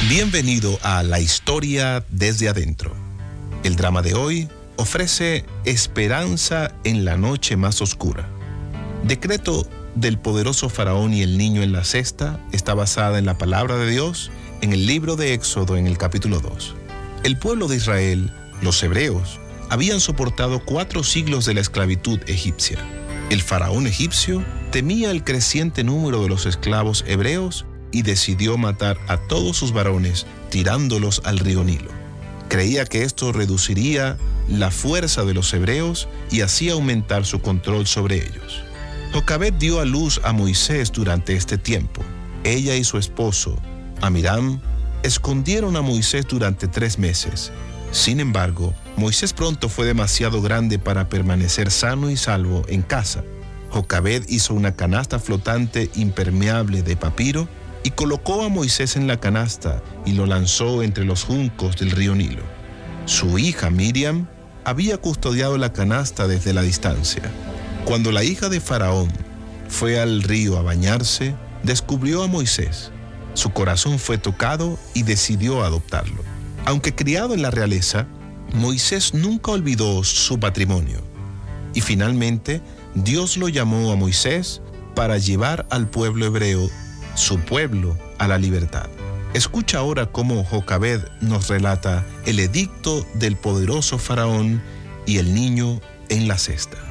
Bienvenido a La Historia desde Adentro. El drama de hoy ofrece esperanza en la noche más oscura. Decreto del poderoso faraón y el niño en la cesta está basada en la palabra de Dios en el libro de Éxodo en el capítulo 2. El pueblo de Israel, los hebreos, habían soportado 4 siglos de la esclavitud egipcia. El faraón egipcio temía el creciente número de los esclavos hebreos y decidió matar a todos sus varones tirándolos al río Nilo. Creía que esto reduciría la fuerza de los hebreos y así aumentar su control sobre ellos. Jocabed dio a luz a Moisés durante este tiempo. Ella y su esposo, Amiram, escondieron a Moisés durante 3 meses. Sin embargo, Moisés pronto fue demasiado grande para permanecer sano y salvo en casa. Jocabed hizo una canasta flotante impermeable de papiro y colocó a Moisés en la canasta y lo lanzó entre los juncos del río Nilo. Su hija Miriam había custodiado la canasta desde la distancia. Cuando la hija de Faraón fue al río a bañarse, descubrió a Moisés. Su corazón fue tocado y decidió adoptarlo. Aunque criado en la realeza, Moisés nunca olvidó su patrimonio. Y finalmente, Dios lo llamó a Moisés para llevar al pueblo hebreo, su pueblo, a la libertad. Escucha ahora cómo Jocabed nos relata el edicto del poderoso faraón y el niño en la cesta.